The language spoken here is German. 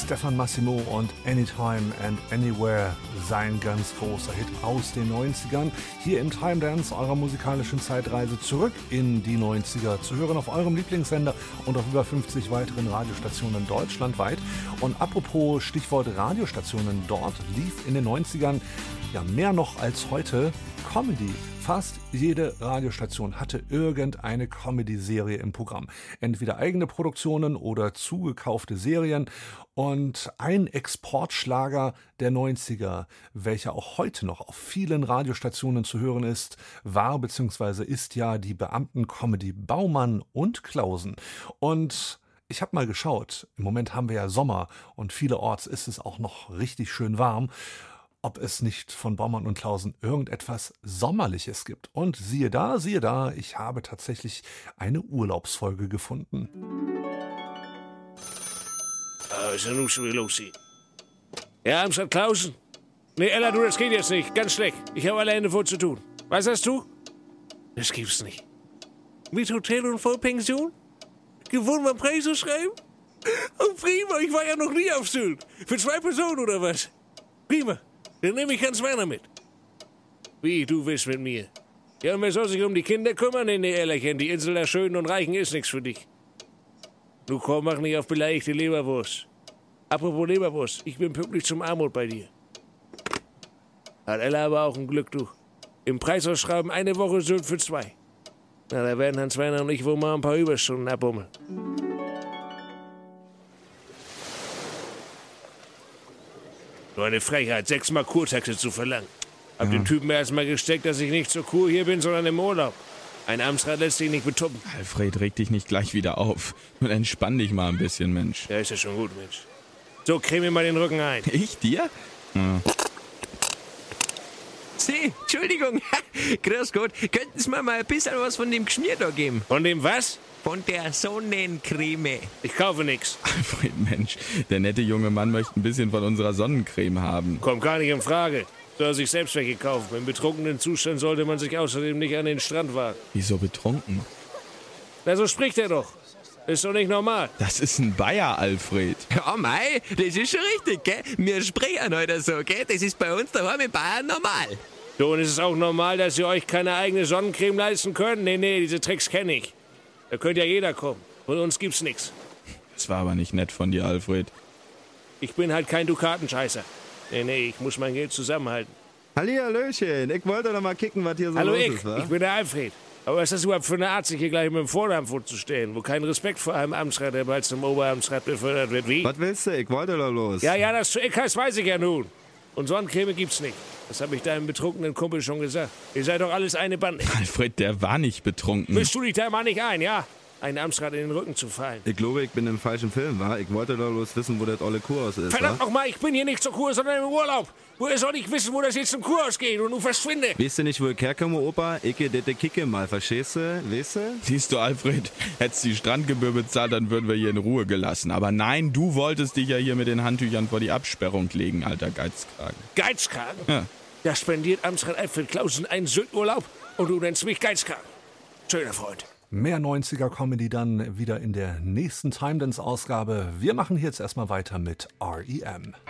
Stefan Massimo und Anytime and Anywhere, sein ganz großer Hit aus den 90ern. Hier im Time Dance eurer musikalischen Zeitreise zurück in die 90er. Zu hören auf eurem Lieblingssender und auf über 50 weiteren Radiostationen deutschlandweit. Und apropos Stichwort Radiostationen, dort lief in den 90ern ja mehr noch als heute Comedy. Fast jede Radiostation hatte irgendeine Comedy-Serie im Programm. Entweder eigene Produktionen oder zugekaufte Serien. Und ein Exportschlager der 90er, welcher auch heute noch auf vielen Radiostationen zu hören ist, war bzw. ist ja die Beamten-Comedy Baumann und Klausen. Und ich habe mal geschaut, im Moment haben wir ja Sommer und vielerorts ist es auch noch richtig schön warm, ob es nicht von Baumann und Klausen irgendetwas Sommerliches gibt. Und siehe da, ich habe tatsächlich eine Urlaubsfolge gefunden. Ist ja nun schon wieder los hier. Ja, Amstadt Klausen? Nee, Ella, du, das geht jetzt nicht. Ganz schlecht. Ich habe alle Hände voll zu tun. Was hast du? Das gibt's nicht. Mit Hotel und Vollpension? Gewohnt beim Preis zu schreiben? Oh, prima, ich war ja noch nie auf Sylt. Für 2 Personen oder was? Prima. Dann nehme ich Hans Werner mit. Wie, du willst mit mir? Ja, und wer soll sich um die Kinder kümmern? Nee, Ellerchen, die Insel der Schönen und Reichen ist nichts für dich. Du komm, mach nicht auf beleidigte Leberwurst. Apropos Leberwurst, ich bin pünktlich zum Armut bei dir. Hat Ella aber auch ein Glück, du. Im Preisausschreiben 1 Woche Sylt für 2. Na, da werden Hans Werner und ich wohl mal ein paar Überstunden abbummeln. Nur eine Frechheit, 6-mal Kurtaxe zu verlangen. Hab den Typen erstmal gesteckt, dass ich nicht zur Kur hier bin, sondern im Urlaub. Ein Amtsrat lässt sich nicht betuppen. Alfred, reg dich nicht gleich wieder auf. Und entspann dich mal ein bisschen, Mensch. Ja, ist ja schon gut, Mensch. So, creme mir mal den Rücken ein. Ich dir? Ja. Sie, Entschuldigung. Grüß Gott. Könnten Sie mir mal ein bisschen was von dem Geschmier da geben? Von dem was? Von der Sonnencreme. Ich kaufe nix. Alfred, Mensch, der nette junge Mann möchte ein bisschen von unserer Sonnencreme haben. Kommt gar nicht in Frage. Soll er sich selbst welche kaufen. Im betrunkenen Zustand sollte man sich außerdem nicht an den Strand wagen. Wieso betrunken? Na, so spricht er doch. Ist doch nicht normal. Das ist ein Bayer, Alfred. Ja, mei, das ist schon richtig, gell? Wir sprechen heute so, gell? Das ist bei uns daheim in Bayern normal. So, und ist es auch normal, dass ihr euch keine eigene Sonnencreme leisten könnt? Nee, diese Tricks kenne ich. Da könnte ja jeder kommen. Von uns gibt's nix. Das war aber nicht nett von dir, Alfred. Ich bin halt kein Dukatenscheißer. Nee, ich muss mein Geld zusammenhalten. Hallihallöchen, ich wollte doch mal kicken, was hier so Hallo, los ich ist, wa? Ich bin der Alfred. Aber was ist das überhaupt für eine Art, sich hier gleich mit dem Vornamen vorzustellen, wo kein Respekt vor einem Amtsrat, der bald zum Oberamtsrat befördert wird, wie? Was willst du? Ich wollte doch los. Ja, das zu Eck heißt, weiß ich ja nun. Und Sonnencreme gibt's nicht. Das habe ich deinem betrunkenen Kumpel schon gesagt. Ihr seid doch alles eine Bande. Alfred, der war nicht betrunken. Mischst du dich da mal nicht ein, ja? Einen Amtsrat in den Rücken zu fallen. Ich glaube, ich bin im falschen Film, wa? Ich wollte doch bloß wissen, wo das olle Kurhaus ist, Verdammt wa? nochmal, ich bin hier nicht zur Kur, sondern im Urlaub. Woher soll ich wissen, wo das jetzt zum Kurhaus geht und du verschwinde? Weißt du nicht, wo ich herkomme, Opa? Ich geh dette kicke mal, verstehst du? Weißt du? Siehst du, Alfred, hättest die Strandgebühr bezahlt, dann würden wir hier in Ruhe gelassen. Aber nein, du wolltest dich ja hier mit den Handtüchern vor die Absperrung legen, alter Geizkragen. Geizkragen? Ja. Da spendiert Amtsrat Alfred Klausen einen Sylturlaub und du nennst mich Geizkragen. Schöner Freund. Mehr 90er-Comedy dann wieder in der nächsten Time-Dance-Ausgabe. Wir machen jetzt erstmal weiter mit R.E.M.